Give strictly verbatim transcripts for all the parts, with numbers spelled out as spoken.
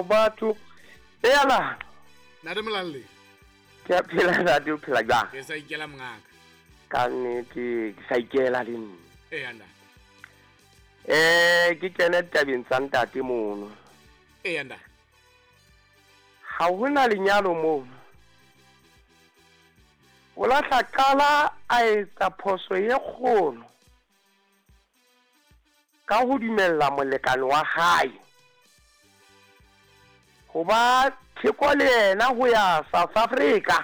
batho ela na re molalle ke a phela ntate o phela jang ke sa ikela mngaka ka nnete ke sa ikela le nna e anda eh ke kene tabeng tsa ntate mono e anda ha hona lenyalo mono o la tla qala a etsa phoso ye kgolo ka ho dumella molekane wa hae ho ba theko le yena ho ya South Africa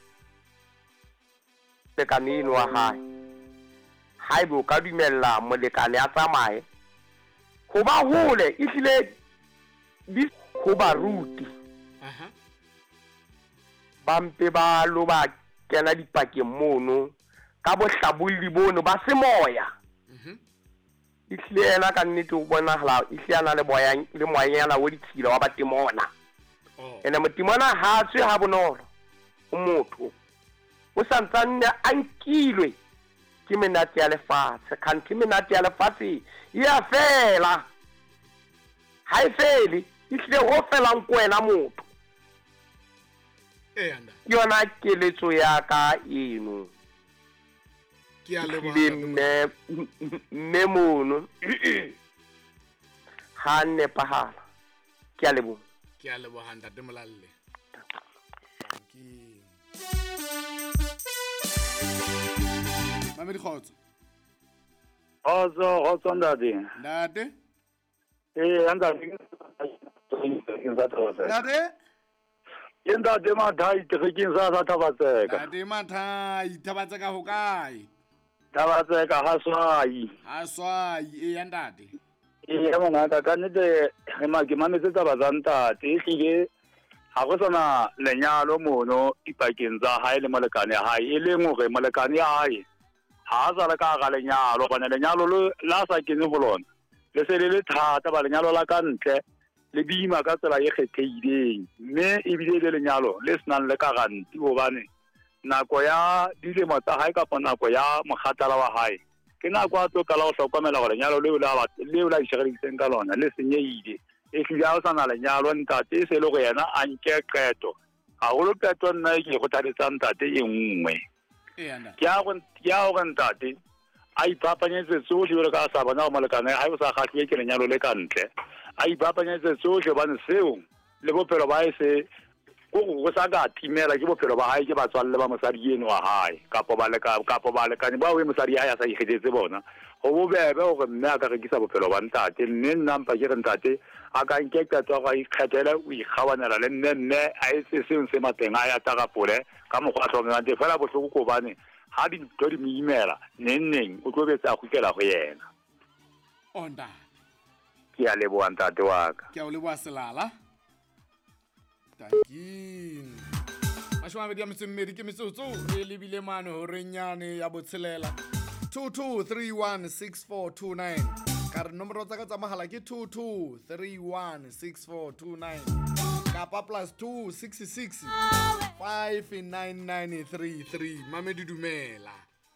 molekane wa hae haebe o ka dumella molekane a tsamaye ho ba hole ehlile di ho ba ruti aha ba mpe ba lo ba kena dipakeng mono ka bohlabulli bono ba semoya mhm ehlile yena ka nnete o bonahala ehlile ana le boyang le moyanyana o ditshila wa batemona oh ene motemona ha tswe ha bonolo o motho o santsane a nkilwe ke menate ya lefatshe khanti menate ya lefatshe ya fela ha e fele ehlile ho fela nkwena motho e anda yona keletso ya ka eno ke a le le bona mme mme mono ha ne pahala ke a lebo ke a le bona ntate molalle thank you mama di khotso Ozo ozo ndadi. ntate Eh andadi. ntate Yenda de ma dai tekin sa sa tabatseka. ntate matha ithabatsa ka ho kae Tabatseka haswai. ha swai e ya ntate Eh mo ngata ka nete ma ke mametse taba tsa ntate ehlile ha go sona lenyalo mono ipakeng tsa hae le molekane hae e leng hore molekane ya hae ha za la ka ga lenyalo bana lenyalo la sa kene ho lona le se le le thata ba lenyalo la ka ntle le bima ka tsela e kgetheileng mme e bile le lenyalo le senang le garanti hobane nako ya dilemo tsa hae ka nako ya mokgathala wa hae ke nako a tlo kala ho hlokomela gore lenyalo leo la ba leo la isherediseng ka lona le senyeile e hlile ha o sana lenyalo ntate se le go yena a nke qeto ha go lo qeto nna ke go thaletsa ntate e nngwe e anda ke a go ya go ntate a ipapanyetse tsohle jwalo ka sa bona go molekane ha o sa kgatlhe ke lenyalo le ka ntle a ipapanyetse tsohle bane seo le bophelo ba hae se go go sa ka timela ke bophelo ba hae ke batswalle ba mosadi eno wa hae kapo ba le ka kapo ba le ka ba we mosadi hae a sa ikgetsetse bona go bobebe gore mme a ka rekisa bophelo ba ntate mme nna mpa ke re ntate a ka nke qeto ga ikgethela o ikgawanela le nne nne a etse seo se mateng a ya tagapole ka mogwa tlhomela nte fela bohloko ko bane ha di ntho di moimela nenneng o tlo betsa go kela go yena onda ke a leboa ntate wa ka ke a o leboa selala thank you mashwa me dia metsemmedi ke metsotso re lebile mane ho renyane ya botshelela two two three one six four two nine ka re nomoro tsa ka tsa mahala ke two two three one six four two nine kapa plus two six six five nine nine three three mame di dumela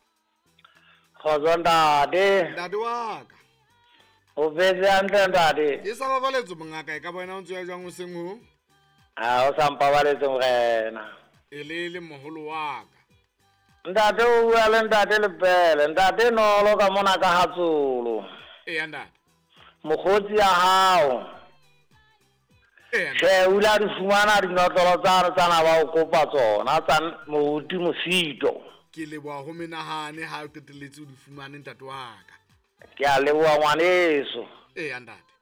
khozonda de ntate wa ka o beze antle ntate ke sa babaletso mongaka e ka bona o ntse ya jang o seng ho a o sampa ba le tsongena e le le moholo wa ka ntate o bua le ntate le pele ntate nolo ka mona ka hatsolo e ya ntate mogotsi ya hao e ya se ula di fumana di notlolo tsa tsana ba o kopa tsona tsa moti mosito ke le bua ho menahane ha o qeteletse o di fumane ntate wa ka ke a leboa ngwaneso e ya ntate